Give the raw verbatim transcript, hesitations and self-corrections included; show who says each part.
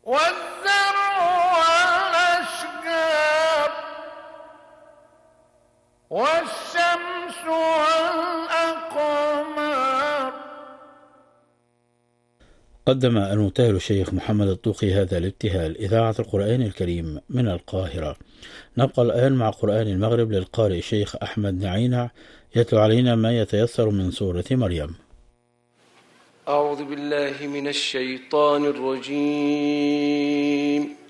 Speaker 1: والزرع والأشجار والشمس والأقمار.
Speaker 2: قدم المبتهل الشيخ محمد الطوخي هذا الابتهال. إذاعة القرآن الكريم من القاهرة. نبقى الآن مع قرآن المغرب للقارئ الشيخ أحمد نعينع يتلو علينا ما يتيسر من سورة مريم.
Speaker 3: أعوذ بالله من الشيطان الرجيم.